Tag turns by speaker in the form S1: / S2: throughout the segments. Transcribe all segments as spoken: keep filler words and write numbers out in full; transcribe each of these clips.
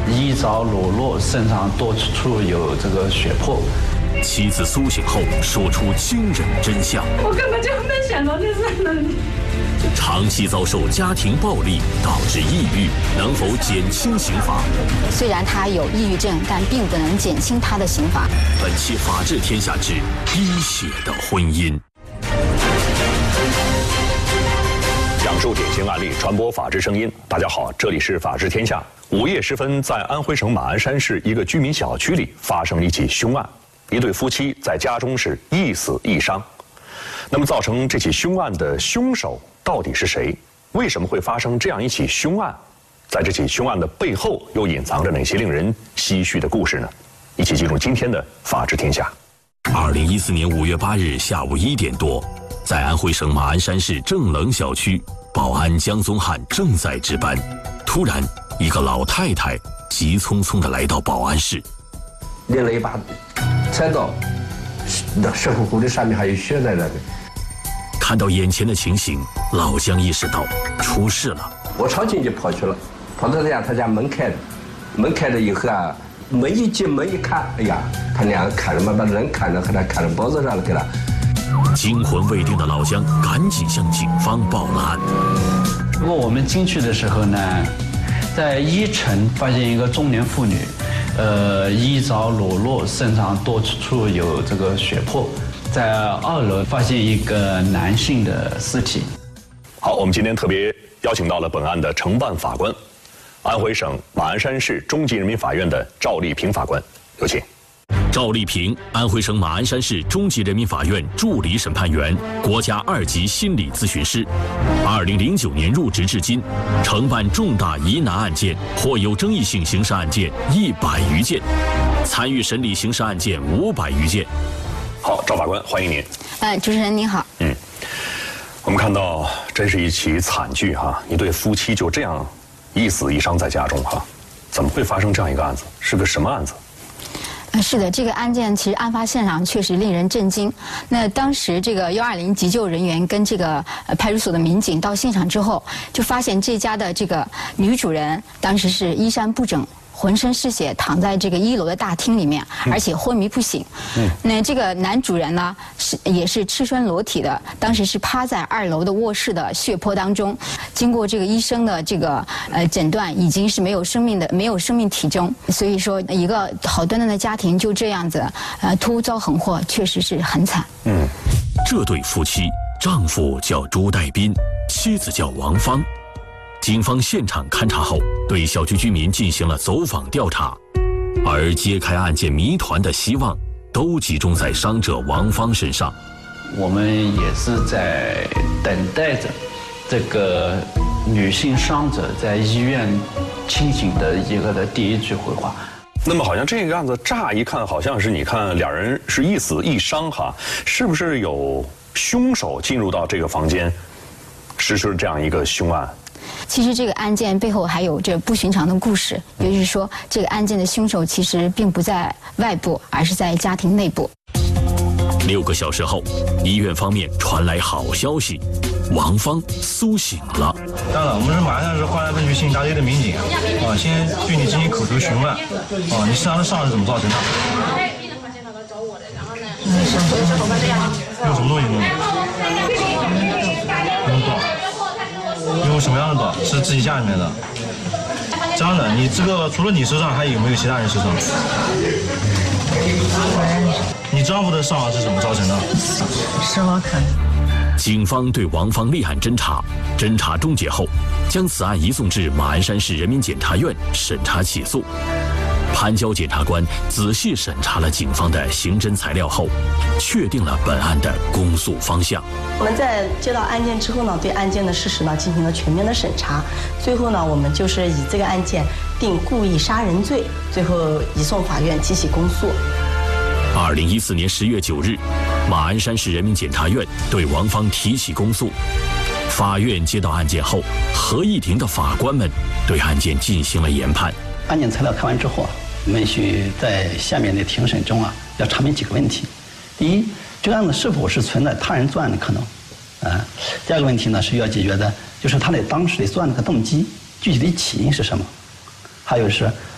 S1: 衣着裸露，身上多处有这个血泊。
S2: 妻子苏醒后说出惊人真相，
S3: 我根本就没想到这是能。
S2: 长期遭受家庭暴力导致抑郁，能否减轻刑罚？
S4: 虽然他有抑郁症，但并不能减轻他的刑罚。
S2: 本期《法治天下之滴血的婚姻》，
S5: 讲述典型案例，传播法治声音。大家好，这里是《法治天下》。午夜时分，在安徽省马鞍山市一个居民小区里发生了一起凶案，一对夫妻在家中是一死一伤。那么，造成这起凶案的凶手到底是谁？为什么会发生这样一起凶案？在这起凶案的背后，又隐藏着哪些令人唏嘘的故事呢？一起进入今天的《法治天下》。
S2: 二零一四年五月八日下午一点多，在安徽省马鞍山市正冷小区，保安江宗汉正在值班，突然，一个老太太急匆匆地来到保安室，
S6: 拎了一把菜刀，那湿乎乎的，上面还有血在那里。
S2: 看到眼前的情形，老江意识到出事了。
S6: 我抄近就跑去了，跑到他家，他家门开着，门开着以后啊，门一进门一看，哎呀，他两个砍了嘛，把人砍了，和他砍了脖子上了，给他。
S2: 惊魂未定的老江赶紧向警方报了案。
S1: 不过我们进去的时候呢，在一层发现一个中年妇女，呃，衣着裸露，身上多处有这个血泊。在二楼发现一个男性的尸体。
S5: 好，我们今天特别邀请到了本案的承办法官，安徽省马鞍山市中级人民法院的赵丽萍法官，有请。
S2: 赵丽萍，安徽省马鞍山市中级人民法院助理审判员，国家二级心理咨询师。二零零九年入职至今，承办重大疑难案件或有争议性刑事案件一百余件，参与审理刑事案件五百余件。
S5: 好，赵法官，欢迎您。
S4: 呃，主持人您好。
S5: 嗯，我们看到，真是一起惨剧哈！一对夫妻就这样一死一伤在家中哈，怎么会发生这样一个案子？是个什么案子？
S4: 呃，是的，这个案件其实案发现场确实令人震惊。那当时这个幺二零急救人员跟这个呃派出所的民警到现场之后，就发现这家的这个女主人当时是衣衫不整，浑身是血，躺在这个一楼的大厅里面，而且昏迷不醒。嗯，那这个男主人呢，是也是赤身裸体的，当时是趴在二楼的卧室的血泊当中。经过这个医生的这个呃诊断，已经是没有生命的，没有生命体征。所以说，一个好端端的家庭就这样子，呃，突遭横祸，确实是很惨。
S2: 嗯，这对夫妻，丈夫叫朱代斌，妻子叫王芳。警方现场勘查后，对小区居民进行了走访调查，而揭开案件谜团的希望都集中在伤者王芳身上。
S1: 我们也是在等待着这个女性伤者在医院清醒的一个的第一句回话。
S5: 那么好像这个案子乍一看好像是你看两人是一死一伤哈，是不是有凶手进入到这个房间实施这样一个凶案？
S4: 其实这个案件背后还有这不寻常的故事，也就是说，这个案件的凶手其实并不在外部，而是在家庭内部。
S2: 六个小时后，医院方面传来好消息，王芳苏醒了。
S7: 当然，我们是马上是花兰分局刑警大队的民警啊，先对你进行口头询问啊，你身上的伤是怎么造成的？用什么东西弄的？用刀。用什么样的刀？是自己家里面的。这样的，你这个除了你身上，还有没有其他人身上？你丈夫的伤是怎么造成的？
S3: 是我砍。
S2: 警方对王芳立案侦查，侦查终结后，将此案移送至马鞍山市人民检察院审查起诉。潘交检察官仔细审查了警方的刑侦材料后，确定了本案的公诉方向。
S8: 我们在接到案件之后呢，对案件的事实呢进行了全面的审查，最后呢，我们就是以这个案件定故意杀人罪，最后移送法院提起公诉。
S2: 二零一四年十月九日，马鞍山市人民检察院对王芳提起公诉。法院接到案件后，合议庭的法官们对案件进行了研判。
S9: 案件材料看完之后啊，我们需在下面的庭审中啊，要查明几个问题。第一，这个案子是否是存在他人作案的可能？啊，第二个问题呢，是要解决的，就是他的当时的作案的动机，具体的起因是什么？还有是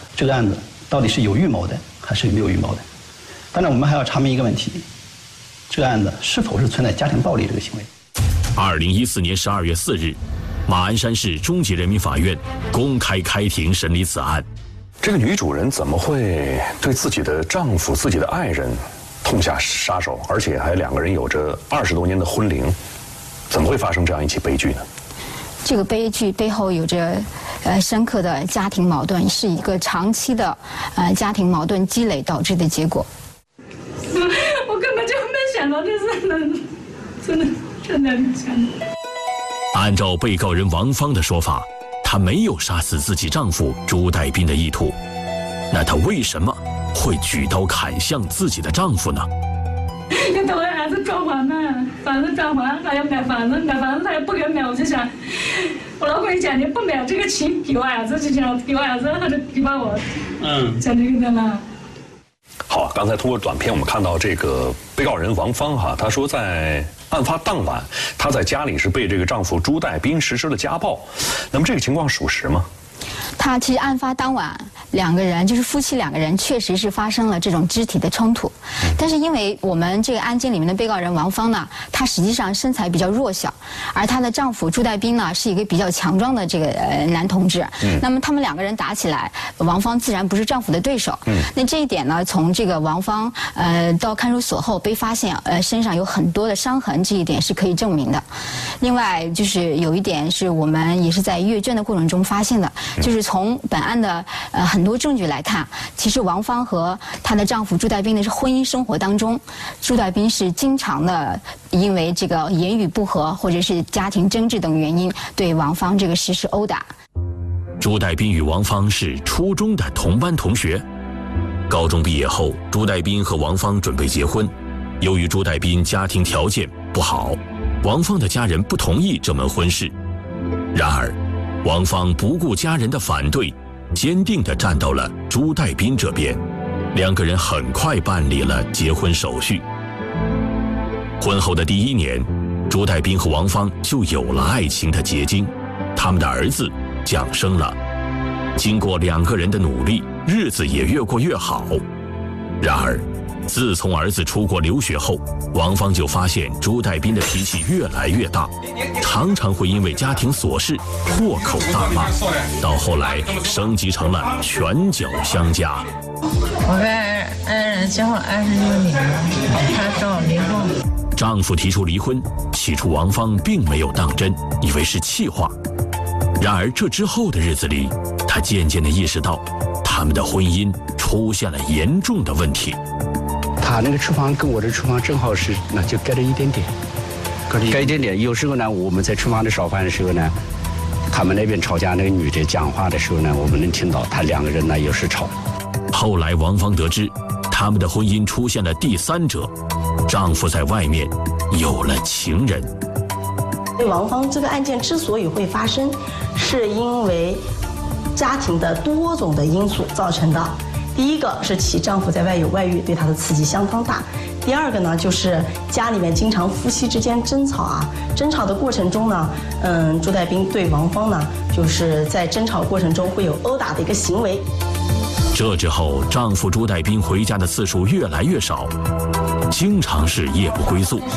S9: 这个案子到底是有预谋的还是没有预谋的。当然，我们还要查明一个问题：这个案子是否是存在家庭暴力这个行为。
S2: 二零一四年十二月四日，马鞍山市中级人民法院公开开庭审理此案。
S5: 这个女主人怎么会对自己的丈夫、自己的爱人痛下杀手，而且还两个人有着二十多年的婚龄，怎么会发生这样一起悲剧呢？
S4: 这个悲剧背后有着呃深刻的家庭矛盾，是一个长期的呃家庭矛盾积累导致的结果。
S3: 我根本就没想到这是能，真的真的没想到。
S2: 按照被告人王芳的说法，她没有杀死自己丈夫朱代斌的意图，那她为什么会举刀砍向自己的丈夫呢？
S3: 要等我儿子装潢呢，房子装潢，他要买房子，买房子他又不肯买，我就想，我老公一讲你不买这个钱给我儿子，就讲给我儿子，他就给把我，嗯，讲这个的嘛。
S5: 好，刚才通过短片我们看到这个被告人王芳哈，她说在案发当晚，她在家里是被这个丈夫朱代斌实施了家暴，那么这个情况属实吗？
S4: 他其实案发当晚，两个人就是夫妻两个人，确实是发生了这种肢体的冲突。但是因为我们这个案件里面的被告人王芳呢，她实际上身材比较弱小，而她的丈夫朱代斌呢是一个比较强壮的这个呃男同志。嗯。那么他们两个人打起来，王芳自然不是丈夫的对手。嗯。那这一点呢，从这个王芳呃到看守所后被发现呃身上有很多的伤痕，这一点是可以证明的。另外就是有一点是我们也是在阅卷的过程中发现的。就是从本案的呃很多证据来看，其实王芳和她的丈夫朱代斌的是婚姻生活当中，朱代斌是经常的因为这个言语不合或者是家庭争执等原因对王芳这个实施殴打。
S2: 朱代斌与王芳是初中的同班同学，高中毕业后，朱代斌和王芳准备结婚，由于朱代斌家庭条件不好，王芳的家人不同意这门婚事。然而王芳不顾家人的反对，坚定地站到了朱代斌这边，两个人很快办理了结婚手续。婚后的第一年，朱代斌和王芳就有了爱情的结晶，他们的儿子降生了。经过两个人的努力，日子也越过越好。然而自从儿子出国留学后，王芳就发现朱代斌的脾气越来越大，常常会因为家庭琐事破口大骂，到后来升级成了拳脚相加。
S3: 我跟爱人结婚二十六年了，他找我离婚。
S2: 丈夫提出离婚，起初王芳并没有当真，以为是气话。然而这之后的日子里，她渐渐地意识到，他们的婚姻出现了严重的问题。
S10: 他那个厨房跟我的厨房正好是，那就隔了一点点，隔一点点。有时候呢，我们在厨房里烧饭的时候呢，他们那边吵架，那个女的讲话的时候呢，我们能听到他两个人呢有时吵。
S2: 后来王芳得知，他们的婚姻出现了第三者，丈夫在外面有了情人。
S8: 王芳这个案件之所以会发生，是因为家庭的多种的因素造成的。第一个是其丈夫在外有外遇，对她的刺激相当大。第二个呢，就是家里面经常夫妻之间争吵啊，争吵的过程中呢，嗯，朱代斌对王芳呢，就是在争吵过程中会有殴打的一个行为。
S2: 这之后，丈夫朱代斌回家的次数越来越少，经常是夜不归宿。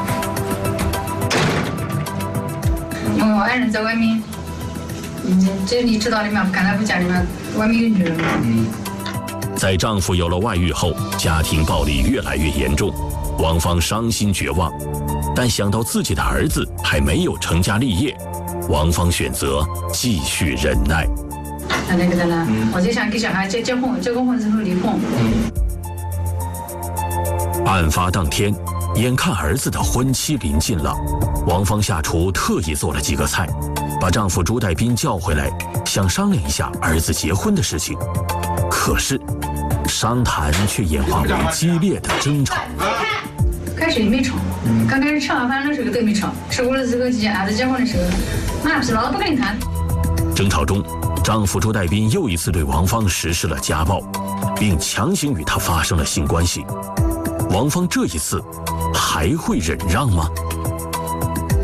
S3: 因为我爱人在外面，嗯，这你知道的嘛，刚才不讲的嘛，外面有女人嘛。嗯。
S2: 在丈夫有了外遇后，家庭暴力越来越严重，王芳伤心绝望。但想到自己的儿子还没有成家立业，王芳选择继续忍耐。
S3: 那那个的呢？嗯、我就想给小孩结结婚，结过婚之后离婚。嗯。
S2: 案发当天，眼看儿子的婚期临近了，王芳下厨特意做了几个菜，把丈夫朱代斌叫回来，想商量一下儿子结婚的事情。可是商谈却演化为激烈的争吵。
S3: 开始也没吵，刚开始吃完饭的时候都没吵，吃过了之后，儿子结婚的时候，妈是老子不跟你谈。
S2: 争吵中，丈夫朱代斌又一次对王芳实施了家暴，并强行与她发生了性关系。王芳这一次还会忍让吗？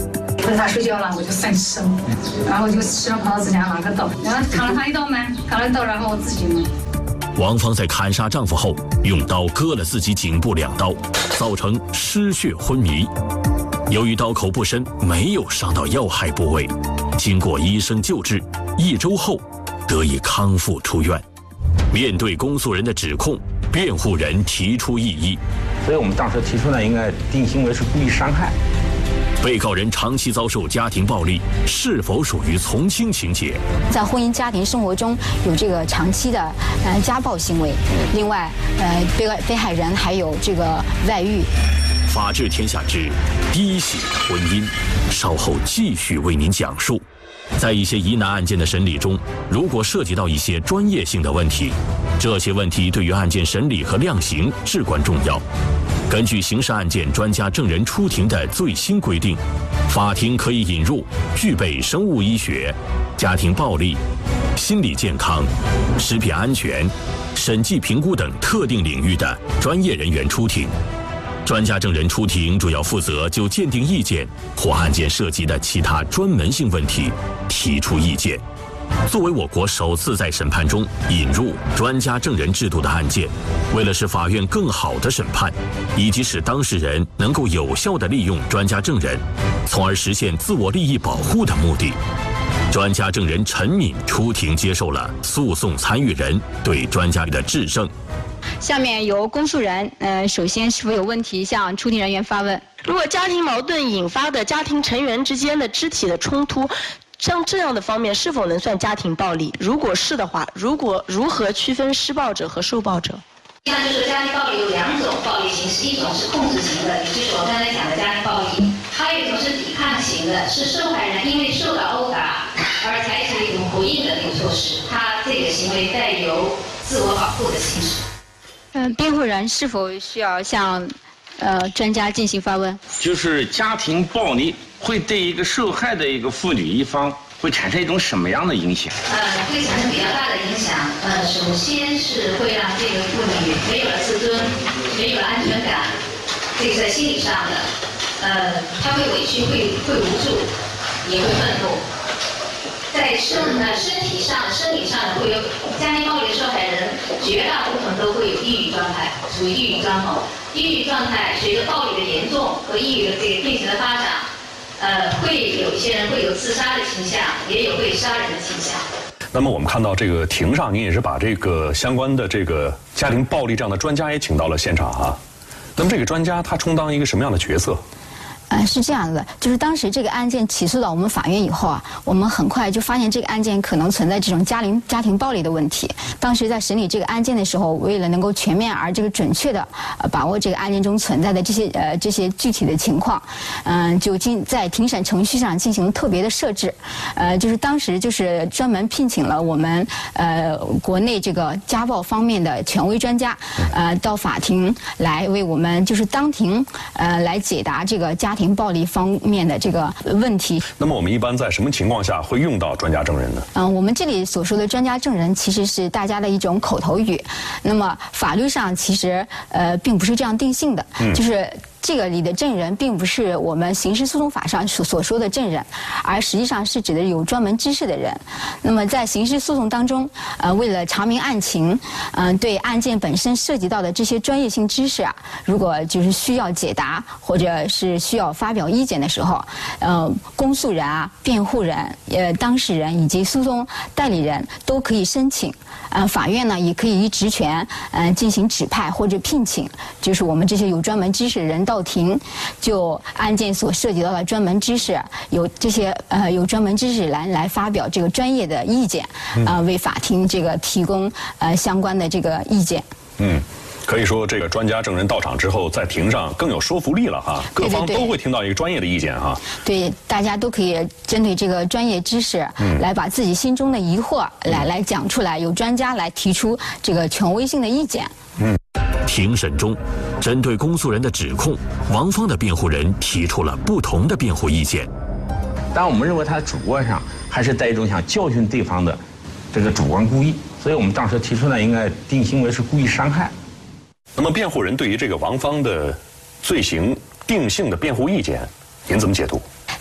S3: 在他睡觉了，我就上去吃了，然后就吃了葡萄指甲拿个刀，然后砍了他一刀嘛，砍了一刀，然后我自己呢。
S2: 王芳在砍杀丈夫后，用刀割了自己颈部两刀，造成失血昏迷。由于刀口不深，没有伤到要害部位，经过医生救治，一周后得以康复出院。面对公诉人的指控，辩护人提出异议，
S11: 所以我们当时提出呢，应该定性为是故意伤害。
S2: 被告人长期遭受家庭暴力，是否属于从轻情节？
S4: 在婚姻家庭生活中有这个长期的呃家暴行为，另外呃被被害人还有这个外遇。
S2: 法治天下之滴血婚姻，稍后继续为您讲述。在一些疑难案件的审理中，如果涉及到一些专业性的问题，这些问题对于案件审理和量刑至关重要。根据刑事案件专家证人出庭的最新规定，法庭可以引入具备生物医学、家庭暴力、心理健康、食品安全、审计评估等特定领域的专业人员出庭。专家证人出庭主要负责就鉴定意见或案件涉及的其他专门性问题提出意见。作为我国首次在审判中引入专家证人制度的案件，为了使法院更好的审判，以及使当事人能够有效地利用专家证人，从而实现自我利益保护的目的，专家证人陈敏出庭接受了诉讼参与人对专家的质证。
S4: 下面由公诉人，呃，首先是否有问题向出庭人员发问？
S8: 如果家庭矛盾引发的家庭成员之间的肢体的冲突，像这样的方面是否能算家庭暴力？如果是的话，如果如何区分施暴者和受暴者？
S12: 实际上就是家庭暴力有两种暴力形式，一种是控制型的，也就是我刚才讲的家庭暴力；还有一种是抵抗型的，是受害人因为受到殴打而采取一种回应的那个措施，他这个行为带有自我保护的性质。
S4: 嗯，辩护人是否需要向呃专家进行发问？
S11: 就是家庭暴力会对一个受害的一个妇女一方会产生一种什么样的影响？
S12: 呃，会产生比较大的影响。呃，首先是会让这个妇女没有了自尊，没有了安全感，这是在心理上的。呃，她会委屈，会会无助，也会愤怒。在身呃身体上、生理上会有家庭暴力的受害人，绝大部分都会有抑郁状态，属于抑郁状态。抑郁状态随着暴力的严重和抑郁的这个病情的发展，呃，会有一些人会有自杀的倾向，也有会杀人的倾向。
S5: 那么我们看到这个庭上，您也是把这个相关的这个家庭暴力这样的专家也请到了现场啊。那么这个专家他充当一个什么样的角色？
S4: 呃，是这样的，就是当时这个案件起诉到我们法院以后啊，我们很快就发现这个案件可能存在这种家庭家庭暴力的问题。当时在审理这个案件的时候，为了能够全面而这个准确的呃把握这个案件中存在的这些呃这些具体的情况，嗯、呃，就进在庭审程序上进行特别的设置，呃，就是当时就是专门聘请了我们呃国内这个家暴方面的权威专家，呃，到法庭来为我们就是当庭呃来解答这个家庭暴力方面的这个问题。
S5: 那么我们一般在什么情况下会用到专家证人呢？
S4: 嗯，我们这里所说的专家证人其实是大家的一种口头语，那么法律上其实呃并不是这样定性的，嗯、就是这个里的证人并不是我们刑事诉讼法上所所说的证人，而实际上是指的有专门知识的人。那么在刑事诉讼当中，呃，为了查明案情，嗯、呃，对案件本身涉及到的这些专业性知识啊，如果就是需要解答或者是需要发表意见的时候，呃，公诉人啊、辩护人、呃当事人以及诉讼代理人都可以申请。呃，法院呢也可以依职权，呃，进行指派或者聘请，就是我们这些有专门知识的人到庭，就案件所涉及到的专门知识，有这些呃有专门知识来来发表这个专业的意见，呃，为法庭这个提供呃相关的这个意见。
S5: 嗯。可以说，这个专家证人到场之后，在庭上更有说服力了哈，各方都会听到一个专业的意见哈。
S4: 对，大家都可以针对这个专业知识，嗯，来把自己心中的疑惑来来讲出来，有专家来提出这个权威性的意见。
S2: 嗯，庭审中，针对公诉人的指控，王芳的辩护人提出了不同的辩护意见。
S11: 但我们认为他主观上还是带一种想教训对方的这个主观故意，所以我们当时提出呢，应该定性为是故意伤害。
S5: 那么，辩护人对于这个王芳的罪行定性的辩护意见，您怎么解读？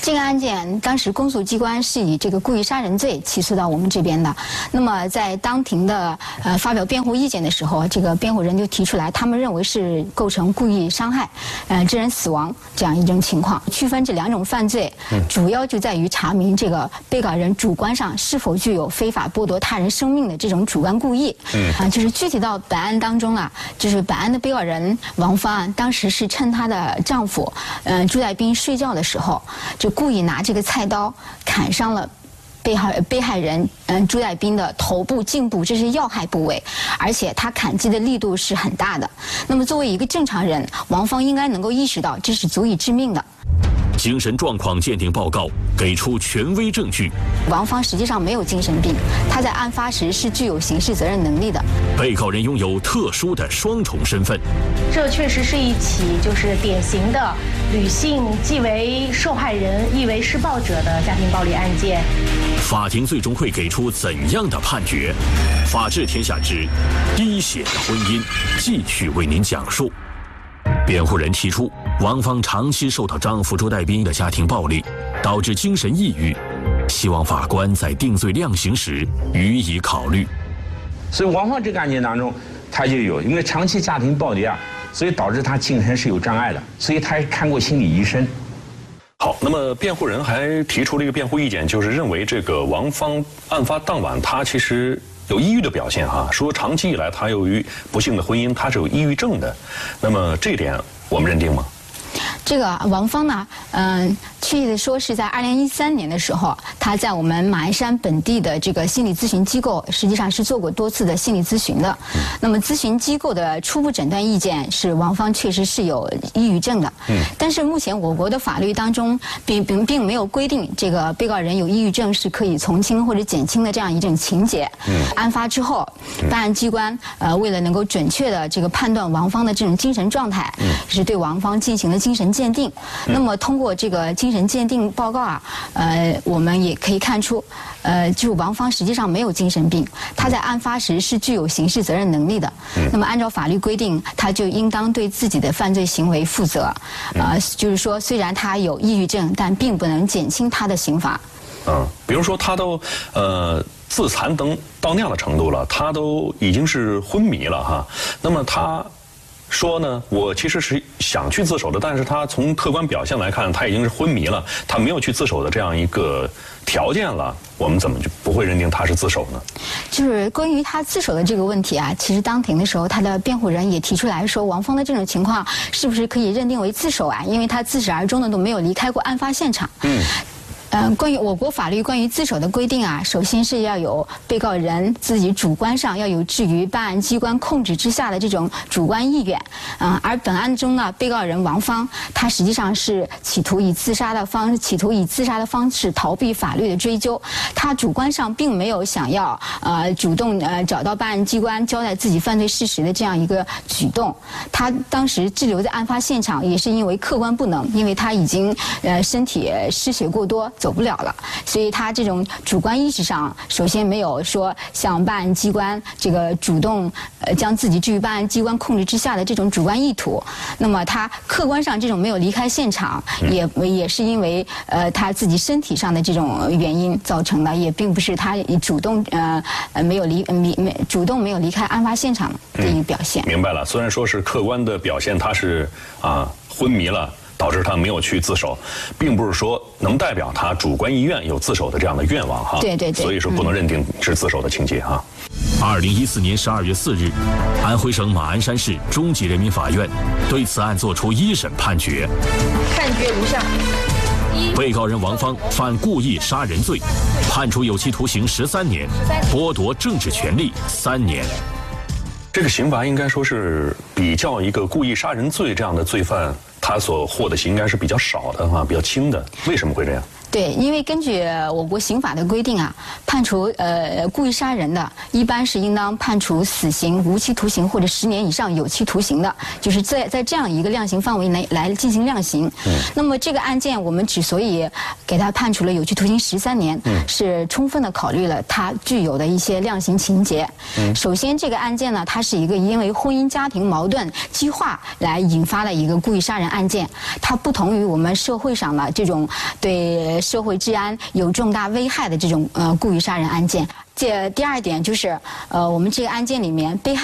S4: 这个案件当时公诉机关是以这个故意杀人罪起诉到我们这边的。那么在当庭的呃发表辩护意见的时候，这个辩护人就提出来，他们认为是构成故意伤害，呃致人死亡这样一种情况。区分这两种犯罪，主要就在于查明这个被告人主观上是否具有非法剥夺他人生命的这种主观故意。嗯啊，就是具体到本案当中啊，就是本案的被告人王芳当时是趁她的丈夫，嗯、呃、朱代斌睡觉的时候，就故意拿这个菜刀砍伤了被害被害人嗯朱代斌的头部、颈部，这是要害部位，而且他砍击的力度是很大的。那么作为一个正常人，王芳应该能够意识到这是足以致命的。
S2: 精神状况鉴定报告给出权威证据，
S4: 王芳实际上没有精神病，她在案发时是具有刑事责任能力的。
S2: 被告人拥有特殊的双重身份，
S13: 这确实是一起就是典型的女性既为受害人亦为施暴者的家庭暴力案件。
S2: 法庭最终会给出怎样的判决？法治天下之滴血的婚姻继续为您讲述。辩护人提出，王芳长期受到丈夫朱代斌的家庭暴力，导致精神抑郁，希望法官在定罪量刑时予以考虑。
S11: 所以王芳这个案件当中，他就有因为长期家庭暴力啊，所以导致他精神是有障碍的，所以他还看过心理医生。
S5: 好，那么辩护人还提出了一个辩护意见，就是认为这个王芳案发当晚，她其实有抑郁的表现哈，说长期以来她由于不幸的婚姻，她是有抑郁症的。那么这一点我们认定吗？
S4: 这个王芳呢，嗯、呃，确切的说是在二零一三年的时候，她在我们马鞍山本地的这个心理咨询机构，实际上是做过多次的心理咨询的。嗯、那么咨询机构的初步诊断意见是王芳确实是有抑郁症的。嗯。但是目前我国的法律当中并并并没有规定这个被告人有抑郁症是可以从轻或者减轻的这样一种情节。嗯。案发之后，办案机关呃为了能够准确的这个判断王芳的这种精神状态，嗯、是对王芳进行了精神鉴定。那么通过这个精神鉴定报告啊，呃，我们也可以看出，呃，就王芳实际上没有精神病，她在案发时是具有刑事责任能力的。那么按照法律规定，她就应当对自己的犯罪行为负责。呃，就是说，虽然她有抑郁症，但并不能减轻她的刑罚。
S5: 嗯，比如说她都呃自残等到那样的程度了，她都已经是昏迷了哈。那么她说呢，我其实是想去自首的，但是他从客观表现来看，他已经是昏迷了，他没有去自首的这样一个条件了，我们怎么就不会认定他是自首呢？
S4: 就是关于他自首的这个问题啊，其实当庭的时候，他的辩护人也提出来说，王芳的这种情况是不是可以认定为自首啊？因为他自始而终的都没有离开过案发现场。嗯。嗯，关于我国法律关于自首的规定啊，首先是要有被告人自己主观上要有置于办案机关控制之下的这种主观意愿。嗯，而本案中呢，被告人王芳，她实际上是企图以自杀的方，企图以自杀的方式逃避法律的追究。她主观上并没有想要呃主动呃找到办案机关交代自己犯罪事实的这样一个举动。她当时滞留在案发现场，也是因为客观不能，因为她已经呃身体失血过多。走不了了，所以他这种主观意识上，首先没有说向办案机关这个主动呃将自己置于办案机关控制之下的这种主观意图。那么他客观上这种没有离开现场，也也是因为呃他自己身体上的这种原因造成的，也并不是他主动呃呃没有离没没主动没有离开案发现场的一个表现。
S5: 嗯、明白了，虽然说是客观的表现，他是啊昏迷了。导致他没有去自首，并不是说能代表他主观意愿有自首的这样的愿望哈。
S4: 对对对。
S5: 所以说不能认定是自首的情节哈。
S2: 二零一四年十二月四日，安徽省马鞍山市中级人民法院对此案作出一审判决。
S13: 判决如下：
S2: 被告人王芳犯故意杀人罪，判处有期徒刑十三年，剥夺政治权利三年。
S5: 这个刑罚应该说是比较一个故意杀人罪这样的罪犯，他所获的刑应该是比较少的啊，比较轻的。为什么会这样？
S4: 对，因为根据我国刑法的规定啊，判处呃故意杀人的，一般是应当判处死刑、无期徒刑或者十年以上有期徒刑的，就是在在这样一个量刑范围内来进行量刑。嗯。那么这个案件我们之所以给他判处了有期徒刑十三年，嗯，是充分的考虑了他具有的一些量刑情节。嗯。首先，这个案件呢，它是一个因为婚姻家庭矛盾激化来引发的一个故意杀人案件，它不同于我们社会上的这种对社会治安有重大危害的这种呃故意杀人案件。这第二点就是，呃，我们这个案件里面被害